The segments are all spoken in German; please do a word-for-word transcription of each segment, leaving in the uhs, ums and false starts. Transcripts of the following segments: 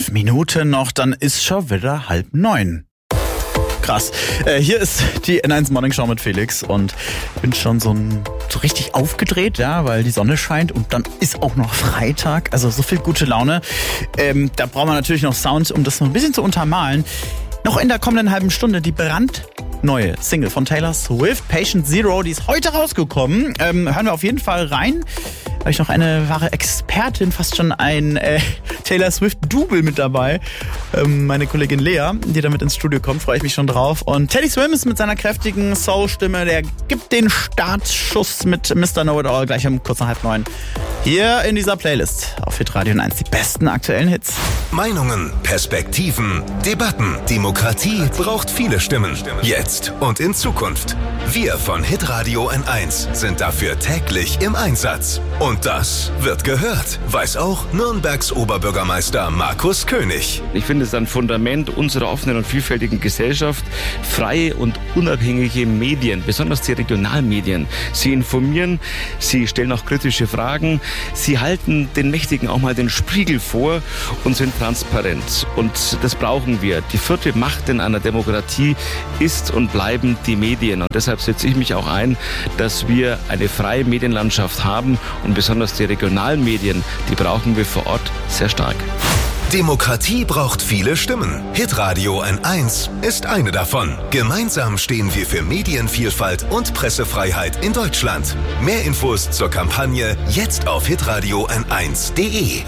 Fünf Minuten noch, dann ist schon wieder halb neun. Krass. Äh, hier ist die N eins Morning Show mit Felix und ich bin schon so, ein, so richtig aufgedreht, ja, weil die Sonne scheint und dann ist auch noch Freitag, also so viel gute Laune. Ähm, da brauchen wir natürlich noch Sound, um das noch ein bisschen zu untermalen. Noch in der kommenden halben Stunde die brandneue Single von Taylor Swift, Patient Zero, die ist heute rausgekommen. Ähm, hören wir auf jeden Fall rein. Da habe ich noch eine wahre Expertin, fast schon ein äh, Taylor Swift-Double mit dabei. Ähm, meine Kollegin Lea, die damit ins Studio kommt, freue ich mich schon drauf. Und Teddy Swims mit seiner kräftigen Soul-Stimme, der gibt den Startschuss mit Mister Know-It-All gleich um kurz nach halb neun. Hier in dieser Playlist auf Hitradio N eins die besten aktuellen Hits. Meinungen, Perspektiven, Debatten. Demokratie braucht viele Stimmen. Jetzt und in Zukunft. Wir von Hitradio N eins sind dafür täglich im Einsatz. Und das wird gehört, weiß auch Nürnbergs Oberbürgermeister Markus König. Ich finde es ein Fundament unserer offenen und vielfältigen Gesellschaft. Freie und unabhängige Medien, besonders die Regionalmedien. Sie informieren, sie stellen auch kritische Fragen. Sie halten den Mächtigen auch mal den Spiegel vor und sind transparent. Und das brauchen wir. Die vierte Macht in einer Demokratie ist und bleiben die Medien. Und deshalb setze ich mich auch ein, dass wir eine freie Medienlandschaft haben. Und besonders die regionalen Medien, die brauchen wir vor Ort sehr stark. Demokratie braucht viele Stimmen. Hitradio N eins ist eine davon. Gemeinsam stehen wir für Medienvielfalt und Pressefreiheit in Deutschland. Mehr Infos zur Kampagne jetzt auf hitradio n eins punkt de.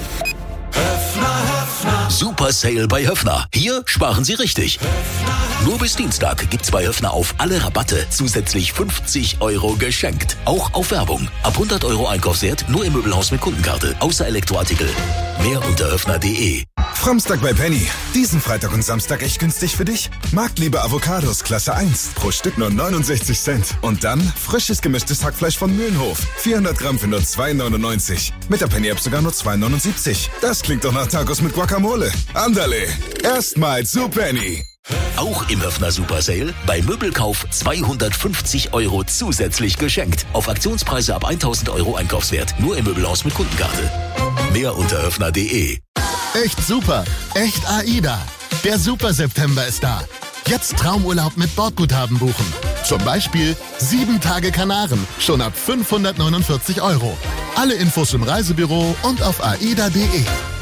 Super Sale bei Höffner. Hier sparen Sie richtig. Nur bis Dienstag gibt's bei Höffner auf alle Rabatte zusätzlich fünfzig Euro geschenkt. Auch auf Werbung. Ab hundert Euro Einkaufswert nur im Möbelhaus mit Kundenkarte. Außer Elektroartikel. Mehr unter höffner punkt de. Fromstag bei Penny. Diesen Freitag und Samstag echt günstig für dich? Marktliebe Avocados Klasse eins. Pro Stück nur neunundsechzig Cent. Und dann frisches gemischtes Hackfleisch von Mühlenhof. vierhundert Gramm für nur zwei neunundneunzig. Mit der Penny-App sogar nur zwei neunundsiebzig. Das klingt doch nach Tacos mit Guacamole. Andale. Erstmals zu Penny. Auch im Höffner Super Sale. Bei Möbelkauf zweihundertfünfzig Euro zusätzlich geschenkt. Auf Aktionspreise ab tausend Euro Einkaufswert. Nur im Möbelhaus mit Kundenkarte. Mehr unter höffner punkt de. Echt super. Echt AIDA. Der Super September ist da. Jetzt Traumurlaub mit Bordguthaben buchen. Zum Beispiel sieben Tage Kanaren. Schon ab fünfhundertneunundvierzig Euro. Alle Infos im Reisebüro und auf aida punkt de.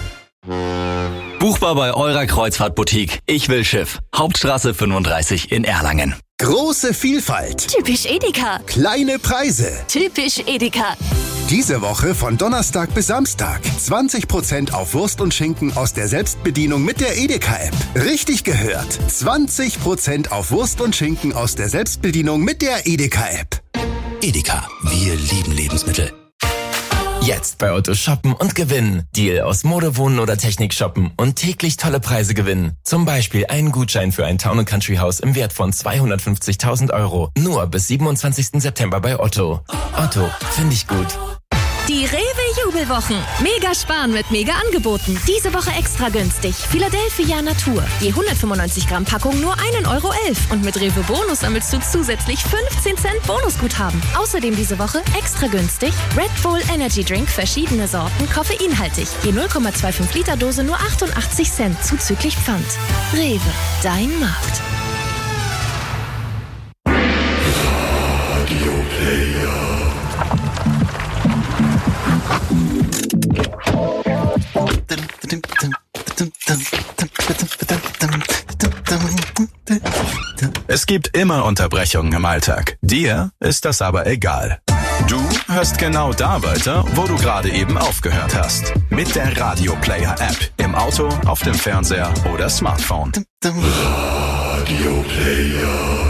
Buchbar bei eurer Kreuzfahrtboutique. Ich will Schiff. Hauptstraße fünfunddreißig in Erlangen. Große Vielfalt. Typisch Edeka. Kleine Preise. Typisch Edeka. Diese Woche von Donnerstag bis Samstag. zwanzig Prozent auf Wurst und Schinken aus der Selbstbedienung mit der Edeka-App. Richtig gehört. zwanzig Prozent auf Wurst und Schinken aus der Selbstbedienung mit der Edeka-App. Edeka. Wir lieben Lebensmittel. Jetzt bei Otto shoppen und gewinnen. Deal aus Mode, Wohnen oder Technik shoppen und täglich tolle Preise gewinnen. Zum Beispiel einen Gutschein für ein Town- und Country-Haus im Wert von zweihundertfünfzigtausend Euro. Nur bis siebenundzwanzigsten September bei Otto. Otto, finde ich gut. Die Rewe-Jubelwochen. Mega sparen mit Mega-Angeboten. Diese Woche extra günstig. Philadelphia Natur. Je hundertfünfundneunzig Gramm Packung nur ein Euro elf. Und mit Rewe Bonus sammelst du zusätzlich fünfzehn Cent Bonusguthaben. Außerdem diese Woche extra günstig Red Bull Energy Drink, verschiedene Sorten, koffeinhaltig. Je null Komma fünfundzwanzig Liter Dose nur achtundachtzig Cent, zuzüglich Pfand. Rewe, dein Markt. Radio Player. Es gibt immer Unterbrechungen im Alltag. Dir ist das aber egal. Du hörst genau da weiter, wo du gerade eben aufgehört hast. Mit der Radio Player App. Im Auto, auf dem Fernseher oder Smartphone. Radio Player.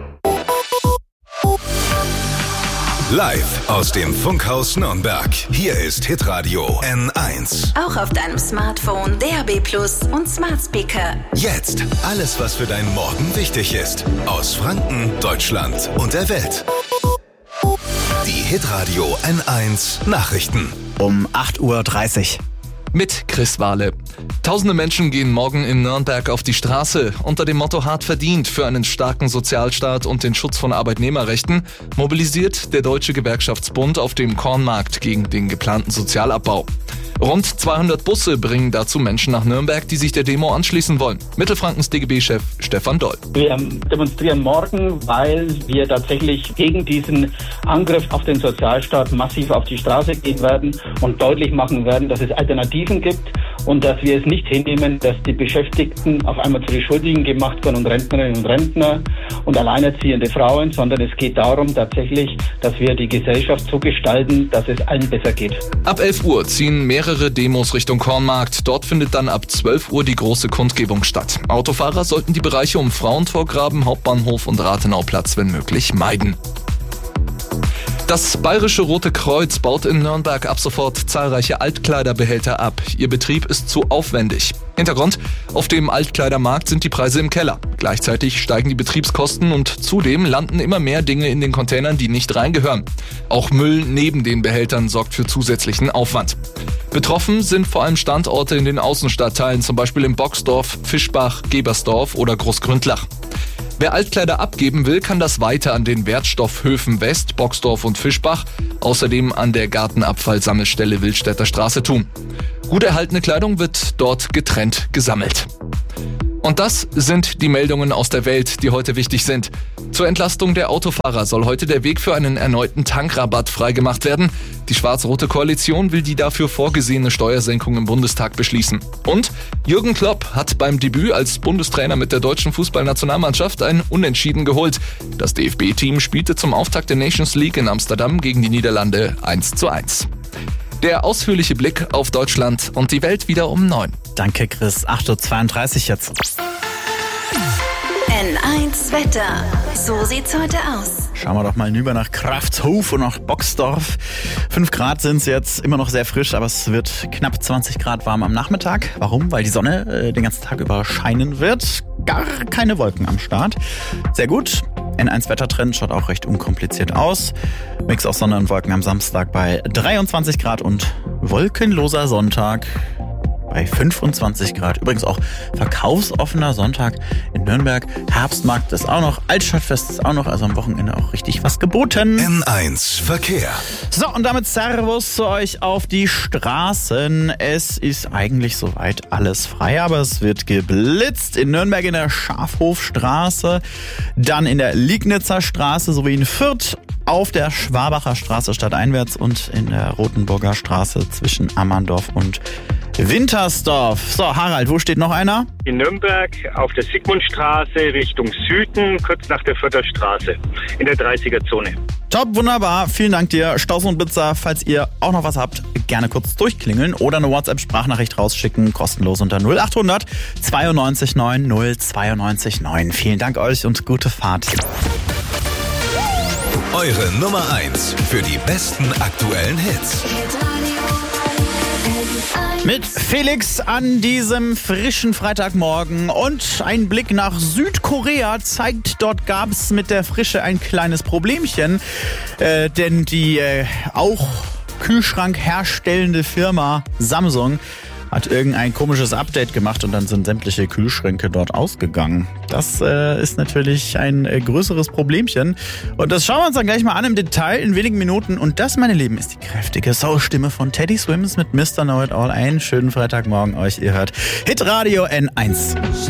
Live aus dem Funkhaus Nürnberg. Hier ist Hitradio N eins. Auch auf deinem Smartphone, D A B Plus und Smart Speaker. Jetzt alles, was für deinen Morgen wichtig ist. Aus Franken, Deutschland und der Welt. Die Hitradio N eins Nachrichten. Um acht Uhr dreißig. Mit Chris Wahle. Tausende Menschen gehen morgen in Nürnberg auf die Straße. Unter dem Motto hart verdient für einen starken Sozialstaat und den Schutz von Arbeitnehmerrechten mobilisiert der Deutsche Gewerkschaftsbund auf dem Kornmarkt gegen den geplanten Sozialabbau. Rund zweihundert Busse bringen dazu Menschen nach Nürnberg, die sich der Demo anschließen wollen. Mittelfrankens D G B-Chef Stefan Doll. Wir demonstrieren morgen, weil wir tatsächlich gegen diesen Angriff auf den Sozialstaat massiv auf die Straße gehen werden und deutlich machen werden, dass es Alternativen gibt und dass wir es nicht hinnehmen, dass die Beschäftigten auf einmal zu den Schuldigen gemacht werden und Rentnerinnen und Rentner und alleinerziehende Frauen, sondern es geht darum tatsächlich, dass wir die Gesellschaft so gestalten, dass es allen besser geht. Ab elf Uhr ziehen mehrere Demos Richtung Kornmarkt. Dort findet dann ab zwölf Uhr die große Kundgebung statt. Autofahrer sollten die Bereiche um Frauentorgraben, Hauptbahnhof und Rathenauplatz wenn möglich meiden. Das Bayerische Rote Kreuz baut in Nürnberg ab sofort zahlreiche Altkleiderbehälter ab. Ihr Betrieb ist zu aufwendig. Hintergrund: Auf dem Altkleidermarkt sind die Preise im Keller. Gleichzeitig steigen die Betriebskosten und zudem landen immer mehr Dinge in den Containern, die nicht reingehören. Auch Müll neben den Behältern sorgt für zusätzlichen Aufwand. Betroffen sind vor allem Standorte in den Außenstadtteilen, zum Beispiel in Boxdorf, Fischbach, Gebersdorf oder Großgründlach. Wer Altkleider abgeben will, kann das weiter an den Wertstoffhöfen West, Boxdorf und Fischbach, außerdem an der Gartenabfallsammelstelle Wildstädter Straße tun. Gut erhaltene Kleidung wird dort getrennt gesammelt. Und das sind die Meldungen aus der Welt, die heute wichtig sind. Zur Entlastung der Autofahrer soll heute der Weg für einen erneuten Tankrabatt freigemacht werden. Die schwarz-rote Koalition will die dafür vorgesehene Steuersenkung im Bundestag beschließen. Und Jürgen Klopp hat beim Debüt als Bundestrainer mit der deutschen Fußballnationalmannschaft ein Unentschieden geholt. Das D F B-Team spielte zum Auftakt der Nations League in Amsterdam gegen die Niederlande eins zu eins. Der ausführliche Blick auf Deutschland und die Welt wieder um neun. Danke, Chris. acht Uhr zweiunddreißig jetzt. N eins Wetter. So sieht's heute aus. Schauen wir doch mal hinüber nach Kraftshof und nach Boxdorf. Fünf Grad sind es jetzt, immer noch sehr frisch, aber es wird knapp zwanzig Grad warm am Nachmittag. Warum? Weil die Sonne äh, den ganzen Tag über scheinen wird. Gar keine Wolken am Start. Sehr gut. N eins Wettertrend schaut auch recht unkompliziert aus. Mix aus Sonne und Wolken am Samstag bei dreiundzwanzig Grad und wolkenloser Sonntag bei fünfundzwanzig Grad. Übrigens auch verkaufsoffener Sonntag in Nürnberg. Herbstmarkt ist auch noch, Altstadtfest ist auch noch, also am Wochenende auch richtig was geboten. N eins Verkehr. So, und damit Servus zu euch auf die Straßen. Es ist eigentlich soweit alles frei, aber es wird geblitzt in Nürnberg in der Schafhofstraße, dann in der Liegnitzer Straße sowie in Fürth auf der Schwabacher Straße stadteinwärts und in der Rotenburger Straße zwischen Ammerndorf und Wintersdorf. So, Harald, wo steht noch einer? In Nürnberg auf der Sigmundstraße Richtung Süden, kurz nach der Fürther Straße, in der dreißiger-Zone. Top, wunderbar. Vielen Dank dir. Staus und Blitzer, falls ihr auch noch was habt, gerne kurz durchklingeln oder eine WhatsApp-Sprachnachricht rausschicken, kostenlos unter null achthundert zweiundneunzig neun null zweiundneunzig neun. Vielen Dank euch und gute Fahrt. Eure Nummer eins für die besten aktuellen Hits. Mit Felix an diesem frischen Freitagmorgen und ein Blick nach Südkorea zeigt, dort gab es mit der Frische ein kleines Problemchen, äh, denn die äh, auch Kühlschrank herstellende Firma Samsung hat irgendein komisches Update gemacht und dann sind sämtliche Kühlschränke dort ausgegangen. Das äh, ist natürlich ein äh, größeres Problemchen. Und das schauen wir uns dann gleich mal an im Detail in wenigen Minuten. Und das, meine Lieben, ist die kräftige Soul-Stimme von Teddy Swims mit Mister Know It All. Einen schönen Freitagmorgen euch. Ihr hört Hitradio N eins.